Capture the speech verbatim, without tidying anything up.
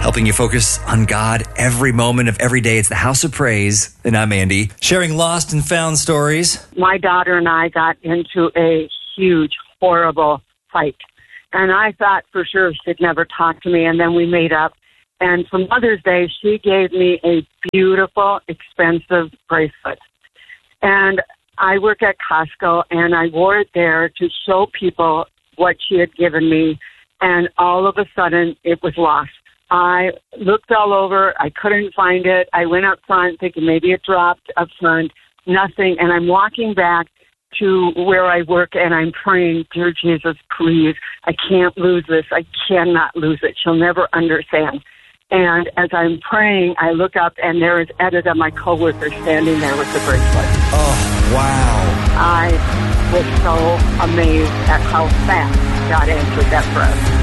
helping you focus on God every moment of every day. It's the House of Praise, and I'm Andy, sharing lost and found stories. My daughter and I got into a huge, horrible fight, and I thought for sure she'd never talk to me, and then we made up. And for Mother's Day, she gave me a beautiful, expensive bracelet. And I work at Costco, and I wore it there to show people what she had given me, and all of a sudden, it was lost. I looked all over. I couldn't find it. I went up front thinking maybe it dropped up front. Nothing. And I'm walking back to where I work, and I'm praying, dear Jesus, please, I can't lose this. I cannot lose it. She'll never understand. And as I'm praying, I look up, and there is Edita, my coworker, standing there with the bracelet. Oh, wow. I was so amazed at how fast God answered that prayer.